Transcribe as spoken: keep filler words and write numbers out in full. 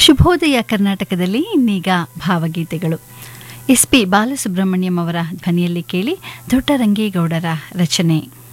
ಶುಭೋದಯ ಕರ್ನಾಟಕದಲ್ಲಿ ಇನ್ನೀಗ ಭಾವಗೀತೆಗಳು. ಎಸ್ ಪಿ ಬಾಲಸುಬ್ರಹ್ಮಣ್ಯಂ ಅವರ ಧ್ವನಿಯಲ್ಲಿ ಕೇಳಿ, ದೊಡ್ಡರಂಗೇಗೌಡರ ರಚನೆ.